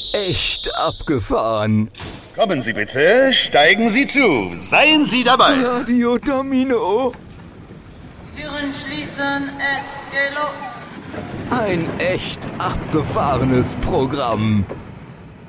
echt abgefahren. Kommen Sie bitte, steigen Sie zu. Seien Sie dabei. Radio Domino. Türen schließen, es geht los. Ein echt abgefahrenes Programm.